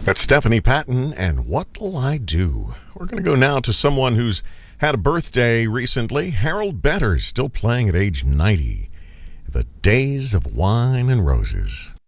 That's Stephanie Patton and What'll I Do? We're going to go now to someone who's had a birthday recently. Harold Betters, still playing at age 90. The Days of Wine and Roses.